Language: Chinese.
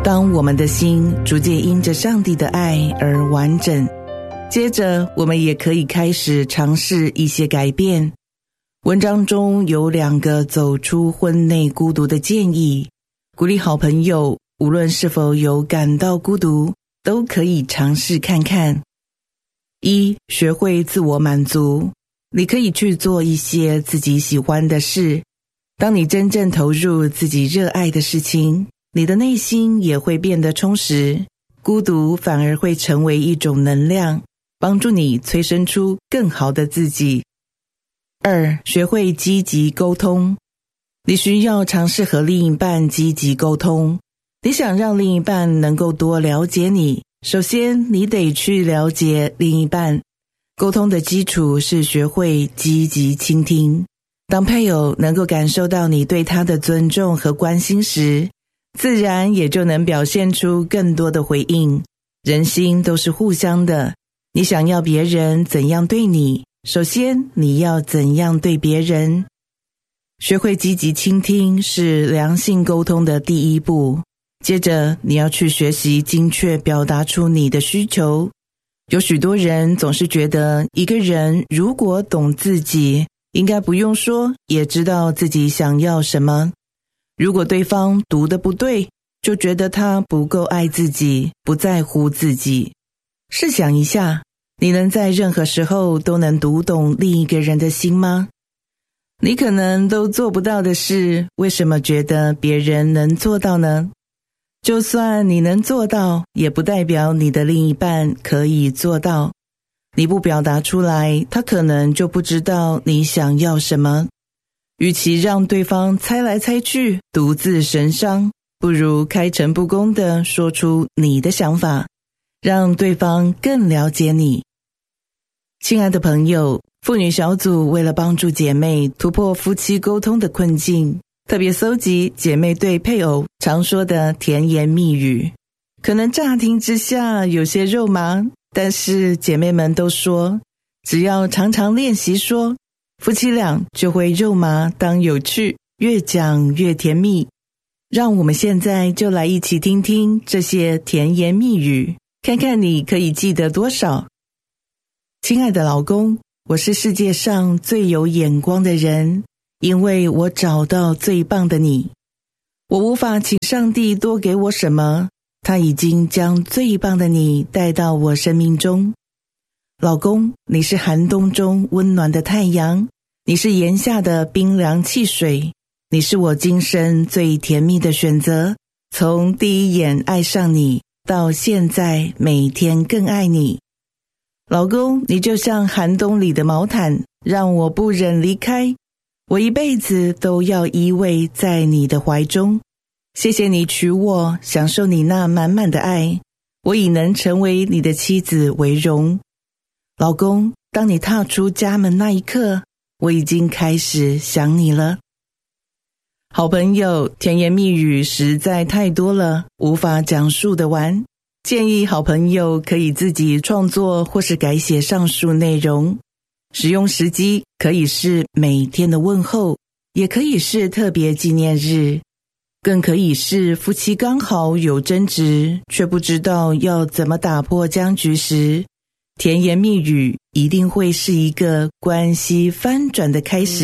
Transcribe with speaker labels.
Speaker 1: 当我们的心逐渐因着上帝的爱而完整，接着我们也可以开始尝试一些改变。文章中有2个走出婚内孤独的建议，鼓励好朋友无论是否有感到孤独，都可以尝试看看。1. 学会自我满足。你可以去做一些自己喜欢的事。当你真正投入自己热爱的事情，你的内心也会变得充实，孤独反而会成为一种能量，帮助你催生出更好的自己。2. 学会积极沟通。你需要尝试和另一半积极沟通。你想让另一半能够多了解你，首先你得去了解另一半。沟通的基础是学会积极倾听。当配偶能够感受到你对他的尊重和关心时，自然也就能表现出更多的回应。人心都是互相的，你想要别人怎样对你，首先你要怎样对别人。学会积极倾听是良性沟通的第一步，接着你要去学习精确表达出你的需求。有许多人总是觉得一个人如果懂自己，应该不用说也知道自己想要什么。如果对方读得不对，就觉得他不够爱自己，不在乎自己。试想一下，你能在任何时候都能读懂另一个人的心吗？你可能都做不到的事，为什么觉得别人能做到呢？就算你能做到，也不代表你的另一半可以做到。你不表达出来，他可能就不知道你想要什么。与其让对方猜来猜去，独自神伤，不如开诚布公地说出你的想法，让对方更了解你。亲爱的朋友，妇女小组为了帮助姐妹突破夫妻沟通的困境，特别搜集姐妹对配偶常说的甜言蜜语。可能乍听之下有些肉麻，但是姐妹们都说，只要常常练习说，夫妻俩就会肉麻当有趣，越讲越甜蜜。让我们现在就来一起听听这些甜言蜜语，看看你可以记得多少。亲爱的老公，我是世界上最有眼光的人，因为我找到最棒的你。我无法请上帝多给我什么，他已经将最棒的你带到我生命中。老公，你是寒冬中温暖的太阳，你是炎夏的冰凉汽水，你是我今生最甜蜜的选择。从第一眼爱上你，到现在每天更爱你。老公，你就像寒冬里的毛毯，让我不忍离开。我一辈子都要依偎在你的怀中。谢谢你娶我，享受你那满满的爱，我已能成为你的妻子为荣。老公，当你踏出家门那一刻，我已经开始想你了。好朋友，甜言蜜语实在太多了，无法讲述得完。建议好朋友可以自己创作或是改写上述内容。使用时机可以是每天的问候，也可以是特别纪念日，更可以是夫妻刚好有争执，却不知道要怎么打破僵局时，甜言蜜语一定会是一个关系翻转的开始。